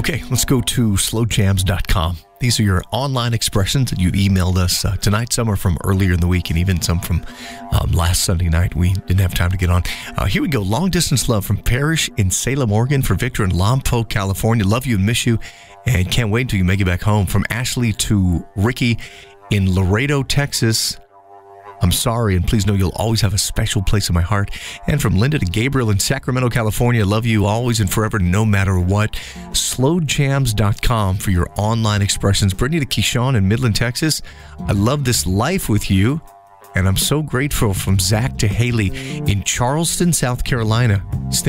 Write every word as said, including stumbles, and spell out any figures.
Okay, let's go to slow jams dot com. These are your online expressions that you emailed us uh, tonight. Some are from earlier in the week and even some from um, last Sunday night. We didn't have time to get on. Uh, here we go. Long distance love from Parrish in Salem, Oregon. For Victor in Lompoc, California. Love you and miss you and can't wait until you make it back home. From Ashley to Ricky in Laredo, Texas. I'm sorry, and please know you'll always have a special place in my heart. And from Linda to Gabriel in Sacramento, California. Love you always and forever, no matter what. slow jams dot com for your online expressions. Brittany to Keyshawn in Midland, Texas. I love this life with you, and I'm so grateful. From Zach to Haley in Charleston, South Carolina. Stay